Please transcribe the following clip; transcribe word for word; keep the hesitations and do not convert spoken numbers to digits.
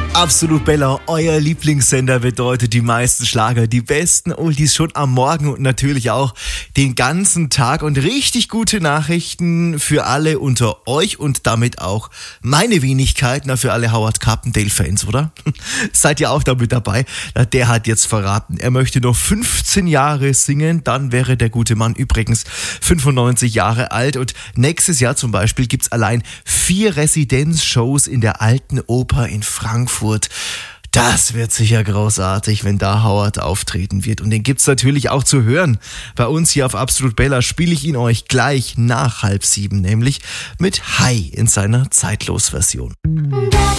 Absolut Bella, euer Lieblingssender bedeutet die meisten Schlager, die besten Oldies schon am Morgen und natürlich auch den ganzen Tag und richtig gute Nachrichten für alle unter euch und damit auch meine Wenigkeit, na für alle Howard Carpendale-Fans, oder? Seid ihr auch damit dabei? Na, der hat jetzt verraten, er möchte noch fünfzehn Jahre singen, dann wäre der gute Mann übrigens fünfundneunzig Jahre alt und nächstes Jahr zum Beispiel gibt's allein vier Residenzshows in der Alten Oper in Frankfurt. Das wird sicher großartig, wenn da Howard auftreten wird. Und den gibt's natürlich auch zu hören. Bei uns hier auf Absolut Bella spiele ich ihn euch gleich nach halb sieben, nämlich mit Hi in seiner Zeitlos-Version.